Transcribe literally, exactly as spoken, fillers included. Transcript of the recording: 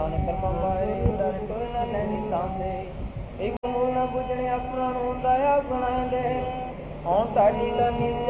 ਦਾਨ ਕਰਮਾਂ ਵਾਲੇ ਡਰ ਟੋਏ ਨਾ ਲੈਣੀ ਤਾਂਦੇ ਇੱਕ ਮੂਲ ਨਾ ਬੁਝਣੇ ਆਪਣਾ ਨੂੰ ਦਇਆ ਬਣਾਉਂਦੇ ਹੁਣ ਤੁਹਾਡੀ ਲਾਨੀ